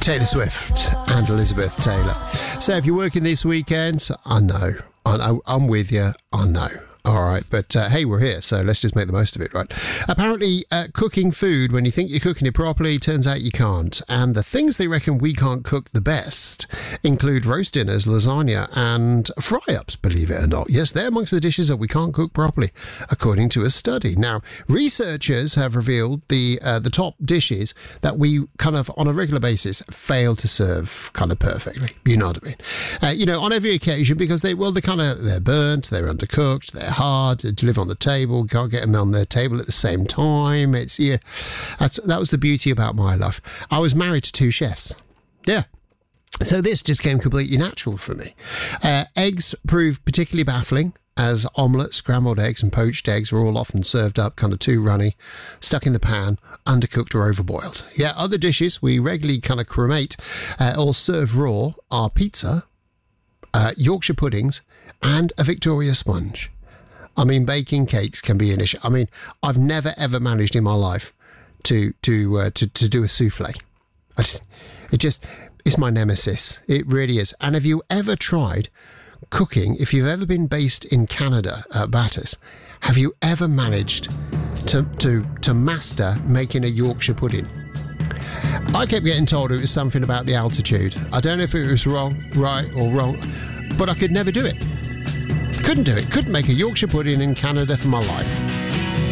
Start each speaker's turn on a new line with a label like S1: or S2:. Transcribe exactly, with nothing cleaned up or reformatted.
S1: Taylor Swift and Elizabeth Taylor. So if you're working this weekend, I know, I know, I'm with you, I know. All right, but uh, hey, we're here, so let's just make the most of it, right? Apparently, uh, cooking food when you think you're cooking it properly, turns out you can't. And the things they reckon we can't cook the best include roast dinners, lasagna, and fry-ups, believe it or not. Yes, they're amongst the dishes that we can't cook properly, according to a study. Now, researchers have revealed the uh, the top dishes that we kind of, on a regular basis, fail to serve kind of perfectly. You know what I mean? Uh, you know, on every occasion, because they, well, they kind of, they're burnt, they're undercooked, they're hard to deliver on the table, can't get them on their table at the same time. It's, yeah, that's, that was the beauty about my life. I was married to two chefs. Yeah. So this just came completely natural for me. Uh, eggs proved particularly baffling, as omelettes, scrambled eggs and poached eggs were all often served up kind of too runny, stuck in the pan, undercooked or overboiled. Yeah, other dishes we regularly kind of cremate uh, or serve raw are pizza, uh, Yorkshire puddings and a Victoria sponge. I mean, baking cakes can be an issue. I mean, I've never ever managed in my life to to uh, to to do a souffle. I just, it just, it's my nemesis. It really is. And have you ever tried cooking? If you've ever been based in Canada at Batters, have you ever managed to to to master making a Yorkshire pudding? I kept getting told it was something about the altitude. I don't know if it was wrong, right, or wrong, but I could never do it. Couldn't do it. Couldn't make a Yorkshire pudding in Canada for my life.